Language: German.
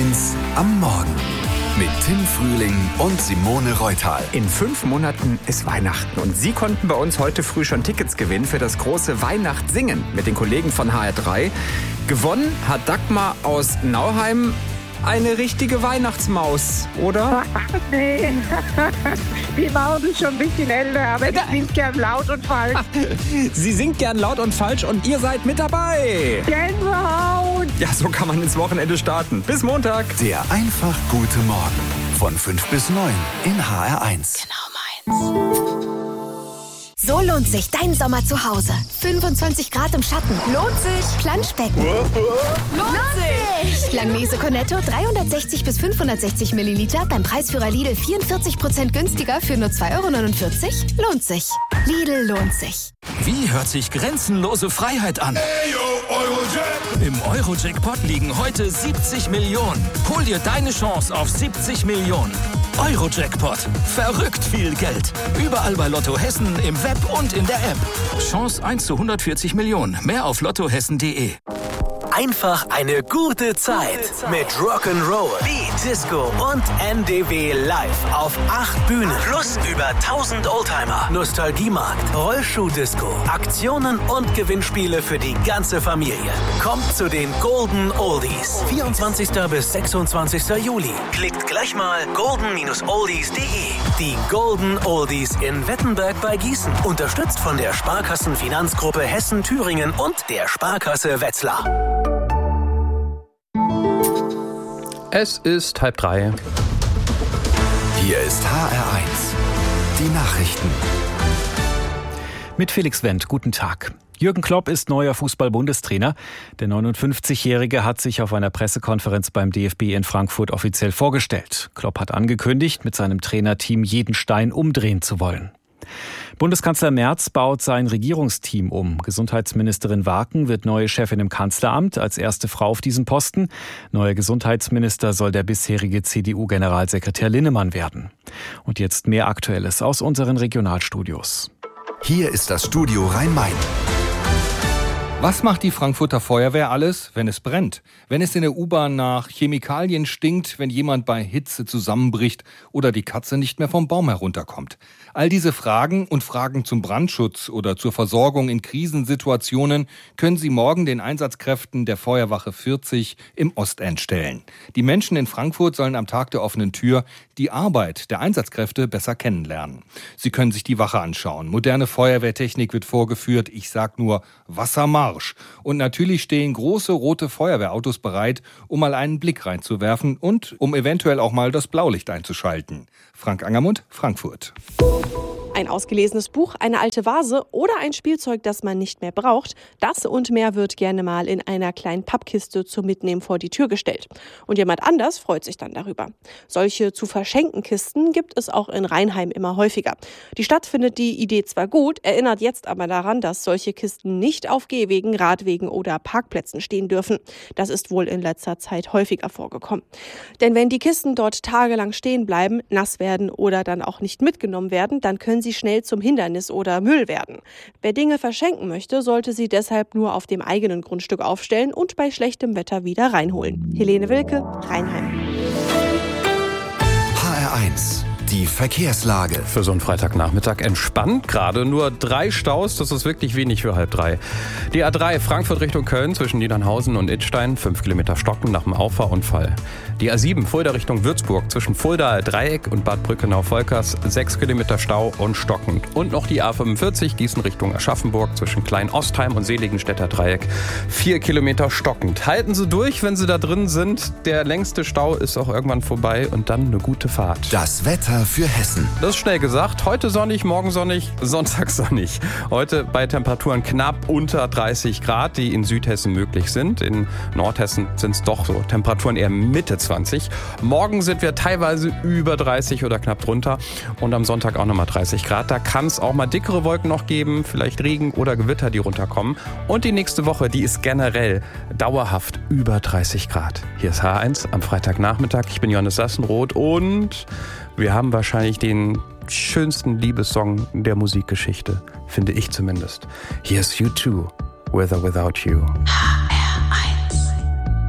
HR1 am Morgen. Mit Tim Frühling und Simone Reutal. In 5 Monaten ist Weihnachten und Sie konnten bei uns heute früh schon Tickets gewinnen für das große Weihnachtssingen mit den Kollegen von HR3. Gewonnen hat Dagmar aus Nauheim, eine richtige Weihnachtsmaus, oder? Nee, die Maus ist schon ein bisschen älter, aber ich singe gern laut und falsch. Sie singt gern laut und falsch und ihr seid mit dabei. Gänsehaut! Ja, so kann man ins Wochenende starten. Bis Montag. Der einfach gute Morgen. Von 5 bis 9 in HR1. Genau meins. So lohnt sich dein Sommer zu Hause. 25 Grad im Schatten. Lohnt sich. Planschbecken. Lohnt sich. Langnese Cornetto 360 bis 560 Milliliter beim Preisführer Lidl 44% günstiger für nur 2,49 €. Lohnt sich. Lidl lohnt sich. Wie hört sich grenzenlose Freiheit an? Im Euro-Jackpot liegen heute 70 Millionen. Hol dir deine Chance auf 70 Millionen. Euro-Jackpot. Verrückt viel Geld. Überall bei Lotto Hessen, im Web und in der App. Chance 1 zu 140 Millionen. Mehr auf lottohessen.de. Einfach eine gute Zeit mit Rock'n'Roll, Beat, Disco und NDW live auf 8 Bühnen. Plus über 1000 Oldtimer, Nostalgiemarkt, Rollschuh-Disco, Aktionen und Gewinnspiele für die ganze Familie. Kommt zu den Golden Oldies. 24. bis 26. Juli. Klickt gleich mal golden-oldies.de. Die Golden Oldies in Wettenberg bei Gießen. Unterstützt von der Sparkassenfinanzgruppe Hessen-Thüringen und der Sparkasse Wetzlar. Es ist 2:30. Hier ist HR1. Die Nachrichten. Mit Felix Wendt, guten Tag. Jürgen Klopp ist neuer Fußball-Bundestrainer. Der 59-Jährige hat sich auf einer Pressekonferenz beim DFB in Frankfurt offiziell vorgestellt. Klopp hat angekündigt, mit seinem Trainerteam jeden Stein umdrehen zu wollen. Bundeskanzler Merz baut sein Regierungsteam um. Gesundheitsministerin Warken wird neue Chefin im Kanzleramt, als erste Frau auf diesem Posten. Neuer Gesundheitsminister soll der bisherige CDU-Generalsekretär Linnemann werden. Und jetzt mehr Aktuelles aus unseren Regionalstudios. Hier ist das Studio Rhein-Main. Was macht die Frankfurter Feuerwehr alles, wenn es brennt? Wenn es in der U-Bahn nach Chemikalien stinkt, wenn jemand bei Hitze zusammenbricht oder die Katze nicht mehr vom Baum herunterkommt? All diese Fragen und Fragen zum Brandschutz oder zur Versorgung in Krisensituationen können Sie morgen den Einsatzkräften der Feuerwache 40 im Ostend stellen. Die Menschen in Frankfurt sollen am Tag der offenen Tür die Arbeit der Einsatzkräfte besser kennenlernen. Sie können sich die Wache anschauen. Moderne Feuerwehrtechnik wird vorgeführt. Ich sag nur Wassermarsch. Und natürlich stehen große rote Feuerwehrautos bereit, um mal einen Blick reinzuwerfen und um eventuell auch mal das Blaulicht einzuschalten. Frank Angermund, Frankfurt. Ein ausgelesenes Buch, eine alte Vase oder ein Spielzeug, das man nicht mehr braucht. Das und mehr wird gerne mal in einer kleinen Pappkiste zum Mitnehmen vor die Tür gestellt. Und jemand anders freut sich dann darüber. Solche zu verschenken Kisten gibt es auch in Rheinheim immer häufiger. Die Stadt findet die Idee zwar gut, erinnert jetzt aber daran, dass solche Kisten nicht auf Gehwegen, Radwegen oder Parkplätzen stehen dürfen. Das ist wohl in letzter Zeit häufiger vorgekommen. Denn wenn die Kisten dort tagelang stehen bleiben, nass werden oder dann auch nicht mitgenommen werden, dann können sie schnell zum Hindernis oder Müll werden. Wer Dinge verschenken möchte, sollte sie deshalb nur auf dem eigenen Grundstück aufstellen und bei schlechtem Wetter wieder reinholen. Helene Wilke, Rheinheim. HR1. Die Verkehrslage. Für so einen Freitagnachmittag entspannt. Gerade nur 3 Staus, das ist wirklich wenig für 2:30. Die A3 Frankfurt Richtung Köln zwischen Niedernhausen und Idstein, 5 Kilometer stocken nach dem Auffahrunfall. Die A7 Fulda Richtung Würzburg zwischen Fulda Dreieck und Bad Brückenau-Volkers, 6 Kilometer Stau und stockend. Und noch die A45 Gießen Richtung Aschaffenburg zwischen Klein-Ostheim und Seligenstädter Dreieck, 4 Kilometer stockend. Halten Sie durch, wenn Sie da drin sind. Der längste Stau ist auch irgendwann vorbei und dann eine gute Fahrt. Das Wetter für Hessen. Das ist schnell gesagt. Heute sonnig, morgen sonnig, Sonntag sonnig. Heute bei Temperaturen knapp unter 30 Grad, die in Südhessen möglich sind. In Nordhessen sind es doch so Temperaturen eher Mitte 20. Morgen sind wir teilweise über 30 oder knapp drunter. Und am Sonntag auch nochmal 30 Grad. Da kann es auch mal dickere Wolken noch geben, vielleicht Regen oder Gewitter, die runterkommen. Und die nächste Woche, die ist generell dauerhaft über 30 Grad. Hier ist H1 am Freitagnachmittag. Ich bin Johannes Sassenroth und wir haben wahrscheinlich den schönsten Liebessong der Musikgeschichte, finde ich zumindest. Hier ist U2, With or Without You.